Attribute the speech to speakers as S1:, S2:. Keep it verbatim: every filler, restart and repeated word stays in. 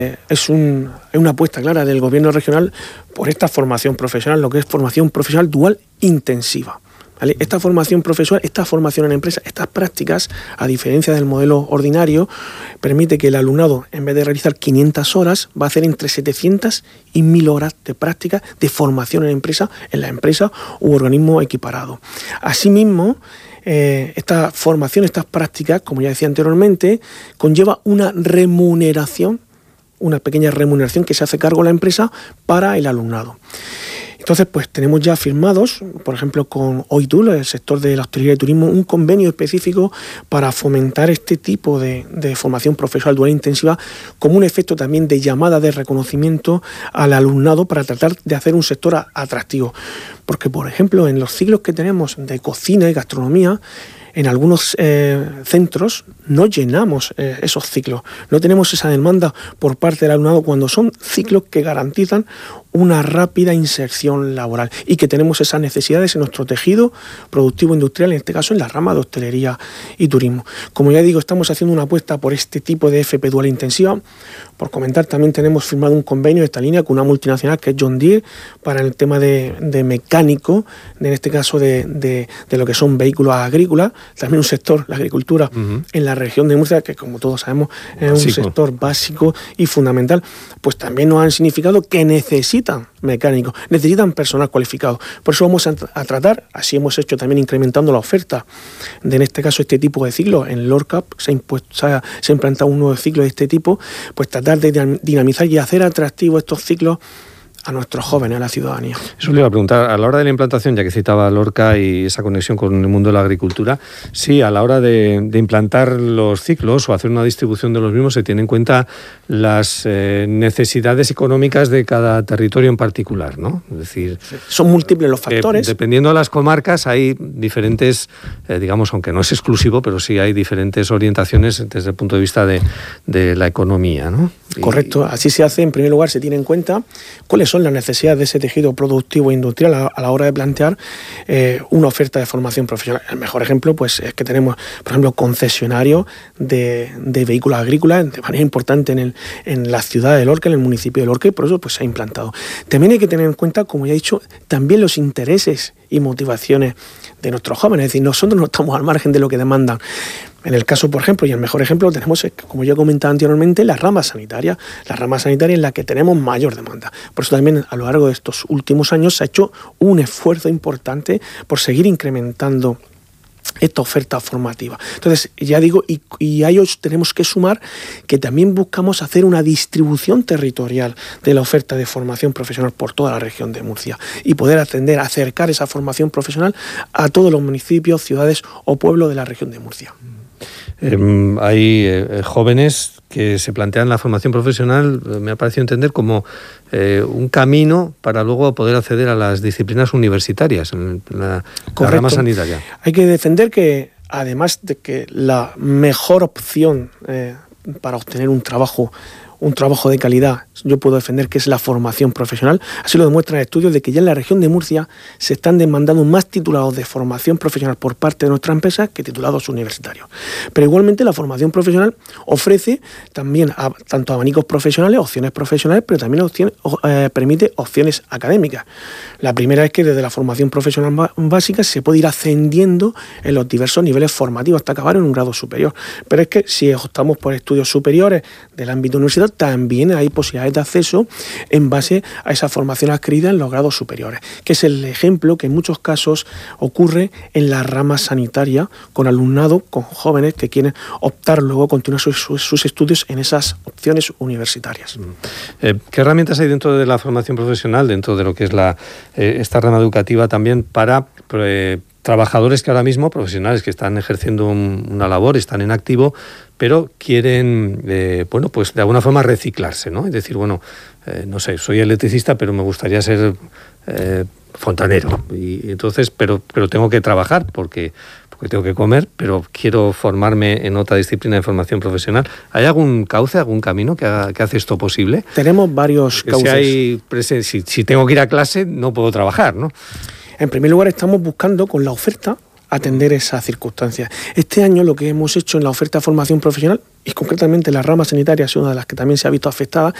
S1: Es, un, es una apuesta clara del gobierno regional por esta formación profesional, lo que es formación profesional dual intensiva. ¿Vale? Esta formación profesional, esta formación en empresa, estas prácticas, a diferencia del modelo ordinario, permite que el alumnado, en vez de realizar quinientas horas, va a hacer entre setecientas y mil horas de práctica de formación en empresa, en la empresa u organismo equiparado. Asimismo, eh, esta formación, estas prácticas, como ya decía anteriormente, conlleva una remuneración, una pequeña remuneración que se hace cargo la empresa para el alumnado. Entonces, pues tenemos ya firmados, por ejemplo, con OITUL, el sector de la hostelería y turismo, un convenio específico para fomentar este tipo de, de formación profesional dual intensiva como un efecto también de llamada de reconocimiento al alumnado para tratar de hacer un sector atractivo. Porque, por ejemplo, en los ciclos que tenemos de cocina y gastronomía, en algunos eh, centros no llenamos eh, esos ciclos, no tenemos esa demanda por parte del alumnado cuando son ciclos que garantizan una rápida inserción laboral y que tenemos esas necesidades en nuestro tejido productivo industrial, en este caso en la rama de hostelería y turismo. Como ya digo, estamos haciendo una apuesta por este tipo de F P dual intensiva. Por comentar, también tenemos firmado un convenio de esta línea con una multinacional que es John Deere para el tema de, de mecánico, en este caso de, de, de lo que son vehículos agrícolas, también un sector, la agricultura, uh-huh. en la región de Murcia, que como todos sabemos es básico. Un sector básico y fundamental, pues también nos han significado que necesitan mecánicos, necesitan personal cualificado. Por eso vamos a, a tratar, así hemos hecho también incrementando la oferta de, en este caso, este tipo de ciclos. En Lorca se ha, impuesto, se ha, se ha implantado un nuevo ciclo de este tipo, pues tratar de dinamizar y hacer atractivos estos ciclos a nuestros jóvenes, a la ciudadanía.
S2: Eso le iba a preguntar, a la hora de la implantación, ya que citaba Lorca y esa conexión con el mundo de la agricultura, sí, a la hora de, de implantar los ciclos o hacer una distribución de los mismos, se tienen en cuenta las eh, necesidades económicas de cada territorio en particular, ¿no? Es decir,
S1: sí, son múltiples los factores.
S2: Eh, dependiendo de las comarcas hay diferentes, eh, digamos, aunque no es exclusivo, pero sí hay diferentes orientaciones desde el punto de vista de, de la economía, ¿no?
S1: Correcto, así se hace. En primer lugar, se tiene en cuenta cuáles son las necesidades de ese tejido productivo e industrial a, a la hora de plantear eh, una oferta de formación profesional. El mejor ejemplo pues es que tenemos, por ejemplo, concesionarios de, de vehículos agrícolas de manera importante en, el, en la ciudad de Lorca, en el municipio de Lorca, y por eso pues, se ha implantado. También hay que tener en cuenta, como ya he dicho, también los intereses y motivaciones de nuestros jóvenes. Es decir, nosotros no estamos al margen de lo que demandan. En el caso, por ejemplo, y el mejor ejemplo, tenemos, como ya he comentado anteriormente, la rama sanitaria. La rama sanitaria en la que tenemos mayor demanda. Por eso también a lo largo de estos últimos años se ha hecho un esfuerzo importante por seguir incrementando esta oferta formativa. Entonces, ya digo, y, y a ellos tenemos que sumar que también buscamos hacer una distribución territorial de la oferta de formación profesional por toda la región de Murcia y poder atender, acercar esa formación profesional a todos los municipios, ciudades o pueblos de la región de Murcia.
S2: Eh, hay eh, jóvenes que se plantean la formación profesional, eh, me ha parecido entender, como eh, un camino para luego poder acceder a las disciplinas universitarias en la, la rama sanitaria.
S1: Hay que defender que, además de que la mejor opción eh, para obtener un trabajo un trabajo de calidad, yo puedo defender que es la formación profesional. Así lo demuestran estudios de que ya en la región de Murcia se están demandando más titulados de formación profesional por parte de nuestra empresa que titulados universitarios. Pero igualmente la formación profesional ofrece también a, tanto abanicos profesionales, opciones profesionales, pero también opciones, eh, permite opciones académicas. La primera es que desde la formación profesional básica se puede ir ascendiendo en los diversos niveles formativos hasta acabar en un grado superior. Pero es que si optamos por estudios superiores del ámbito universitario, también hay posibilidades de acceso en base a esa formación adquirida en los grados superiores, que es el ejemplo que en muchos casos ocurre en la rama sanitaria con alumnado, con jóvenes que quieren optar luego a continuar sus, sus, sus estudios en esas opciones universitarias.
S2: Eh, ¿Qué herramientas hay dentro de la formación profesional, dentro de lo que es la eh, esta rama educativa también para eh, trabajadores que ahora mismo, profesionales que están ejerciendo un, una labor, están en activo, pero quieren, eh, bueno, pues de alguna forma reciclarse, ¿no? Es decir, bueno, eh, no sé, soy electricista, pero me gustaría ser eh, fontanero. Y entonces, pero, pero tengo que trabajar porque, porque tengo que comer, pero quiero formarme en otra disciplina de formación profesional. ¿Hay algún cauce, algún camino que, haga, que hace esto posible?
S1: Tenemos varios
S2: porque
S1: cauces.
S2: Si, hay, si, si tengo que ir a clase, no puedo trabajar, ¿no?
S1: En primer lugar, estamos buscando con la oferta atender esas circunstancias. Este año lo que hemos hecho en la oferta de formación profesional, y concretamente la rama sanitaria es una de las que también se ha visto afectada,